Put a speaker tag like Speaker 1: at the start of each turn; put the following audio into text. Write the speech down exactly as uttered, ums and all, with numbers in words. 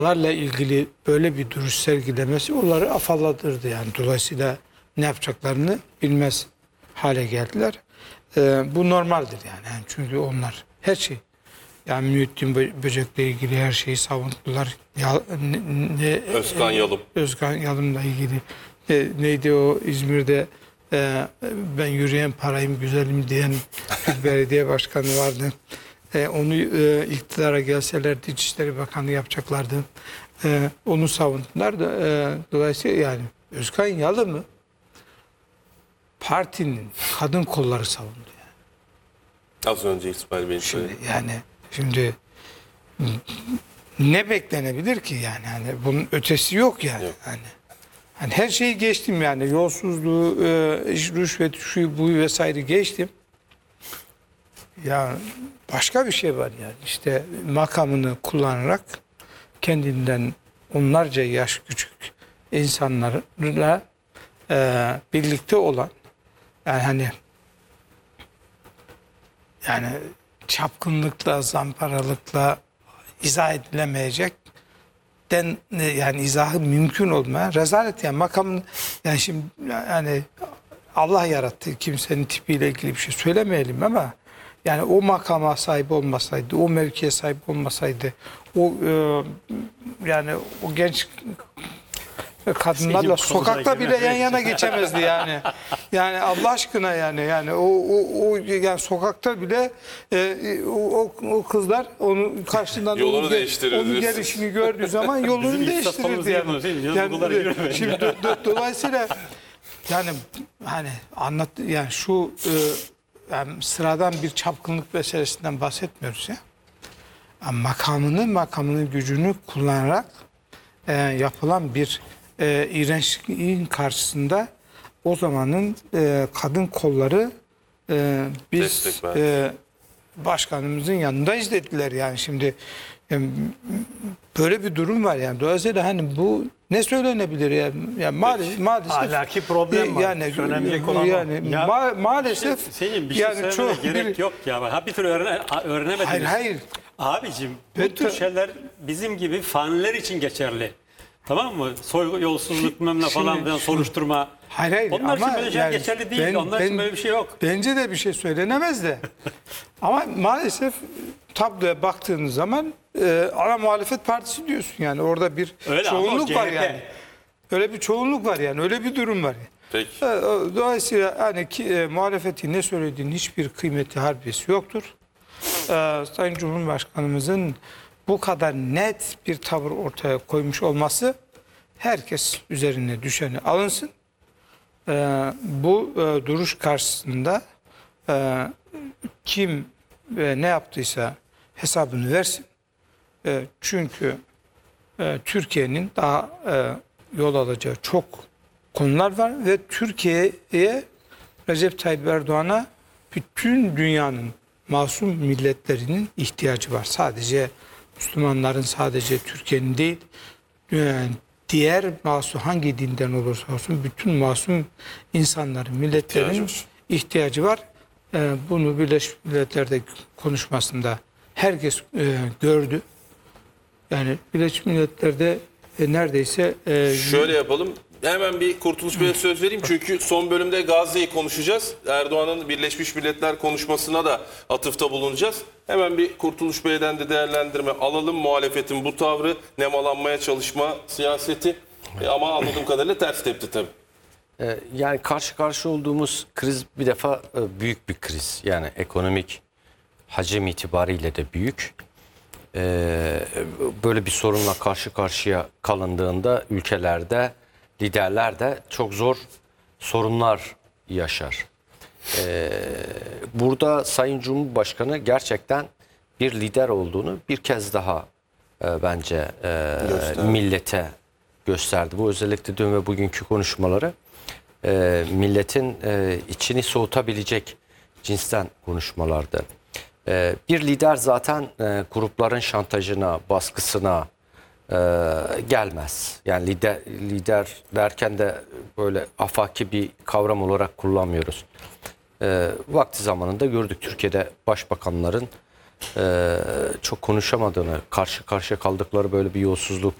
Speaker 1: Onlarla ilgili böyle bir duruş sergilemesi onları afalladırdı yani. Dolayısıyla ne yapacaklarını bilmez hale geldiler. Ee, bu normaldir yani. yani. Çünkü onlar her şey. Yani Muhittin Böcek'le ilgili her şeyi savundular. Ya, ne, ne,
Speaker 2: Özkan Yalım.
Speaker 1: Özkan Yalım'la ilgili e, neydi o İzmir'de e, ben yürüyen parayım güzelim diyen bir belediye başkanı vardı. E, onu e, iktidara gelselerdi İçişleri Bakanı yapacaklardı. E, onu savundular da e, dolayısıyla yani Özkan Yalım'ı partinin kadın kolları savundu. Yani.
Speaker 2: Az önce İsmail Bey'in
Speaker 1: Şimdi yani şimdi ne beklenebilir ki yani hani bunun ötesi yok yani
Speaker 2: Yok.
Speaker 1: hani. Hani her şeyi geçtim yani yolsuzluğu, e, rüşvet, şu bu vesaire geçtim. Ya başka bir şey var yani işte makamını kullanarak kendinden onlarca yaş küçük insanlarla e, birlikte olan yani hani yani çapkınlıkla, zamparalıkla izah edilemeyecek den yani izahı mümkün olmayan rezalet yani makamın yani şimdi yani Allah yarattı kimsenin tipiyle ilgili bir şey söylemeyelim ama yani o makama sahip olmasaydı, o mevkiye sahip olmasaydı, o e, yani o genç kadınlarla sokakta bile yan yana geçemezdi yani. Yani Allah aşkına yani yani o o, o yani sokakta bile e, o, o kızlar onu karşından
Speaker 2: yolunu
Speaker 1: onun,
Speaker 2: değiştirir
Speaker 1: onun gelişini gördüğü zaman yolunu değiştirirdi yani. yani şimdi do, do, dolayısıyla yani hani anlat yani şu e, yani sıradan bir çapkınlık meselesinden bahsetmiyoruz ya. Yani makamını makamının gücünü kullanarak e, yapılan bir e, iğrençliğin karşısında o zamanın e, kadın kolları e, biz e, başkanımızın yanındayız dediler yani şimdi yani, böyle bir durum var yani dolayısıyla hani bu ne söylenebilir yani, yani maalesef, maalesef
Speaker 3: ahlaki problem var.
Speaker 1: yani
Speaker 3: Söylenecek olan
Speaker 1: yani
Speaker 3: ya,
Speaker 1: ma maalesef
Speaker 3: bir şey, senin bir şey
Speaker 1: yani
Speaker 3: söylemene
Speaker 1: çok
Speaker 3: gerek
Speaker 1: bir,
Speaker 3: yok ya. Ha bir türlü öğrene, öğrenemediniz.
Speaker 1: hayır hayır
Speaker 3: Abicim bu
Speaker 1: Ben
Speaker 3: tür
Speaker 1: ta-
Speaker 3: şeyler bizim gibi faniler için geçerli. Tamam mı? Soygu, yolsuzluk, bilmem ne falan
Speaker 1: Şimdi-
Speaker 3: filan, soruşturma.
Speaker 1: hayır hayır
Speaker 3: Onlar için
Speaker 1: ama
Speaker 3: böyle şeyler
Speaker 1: yani
Speaker 3: geçerli değil.
Speaker 1: ben-
Speaker 3: Onlar
Speaker 1: ben-
Speaker 3: için böyle bir şey yok.
Speaker 1: Bence de bir şey söylenemez de. Ama maalesef tabloya baktığınız zaman e, ana muhalefet partisi diyorsun yani orada bir
Speaker 3: Öyle ama o
Speaker 1: çoğunluk var
Speaker 3: C H P.
Speaker 1: yani. Öyle bir çoğunluk var yani öyle bir durum var.
Speaker 2: Peki.
Speaker 1: E, o- Dolayısıyla hani ki, e, muhalefetin ne söylediğinin hiçbir kıymeti harbiyesi yoktur. E, Sayın Cumhurbaşkanımızın bu kadar net bir tavır ortaya koymuş olması herkes üzerine düşeni alınsın. E, bu e, duruş karşısında e, kim e, ne yaptıysa hesabını versin. E, çünkü e, Türkiye'nin daha e, yol alacağı çok konular var ve Türkiye'ye Recep Tayyip Erdoğan'a bütün dünyanın masum milletlerinin ihtiyacı var. Sadece Müslümanların, sadece Türkiye'nin değil, yani diğer masum hangi dinden olursa olsun bütün masum insanların, milletlerin
Speaker 2: İhtiyacı var.
Speaker 1: ihtiyacı var. Ee, bunu Birleşmiş Milletler'de konuşmasında herkes e, gördü. Yani Birleşmiş Milletler'de e, neredeyse e,
Speaker 2: Şöyle yapalım. Hemen bir Kurtuluş Bey'e söz vereyim. Çünkü son bölümde Gazze'yi konuşacağız. Erdoğan'ın Birleşmiş Milletler konuşmasına da atıfta bulunacağız. Hemen bir Kurtuluş Bey'den de değerlendirme alalım. Muhalefetin bu tavrı, nemalanmaya çalışma siyaseti. E, ama anladığım kadarıyla ters tepti tabii.
Speaker 4: Ee, Yani karşı karşı olduğumuz kriz bir defa e, büyük bir kriz. Yani ekonomik hacim itibariyle de büyük. Ee, Böyle bir sorunla karşı karşıya kalındığında ülkelerde liderler de çok zor sorunlar yaşar. Ee, Burada Sayın Cumhurbaşkanı gerçekten bir lider olduğunu bir kez daha e, bence e, millete gösterdi. Bu özellikle dün ve bugünkü konuşmaları e, milletin e, içini soğutabilecek cinsten konuşmalardı. E, bir lider zaten e, grupların şantajına, baskısına e, gelmez. Yani lider, lider derken de böyle afaki bir kavram olarak kullanmıyoruz. E, vakti zamanında gördük Türkiye'de başbakanların e, çok konuşamadığını, karşı karşıya kaldıkları böyle bir yolsuzluk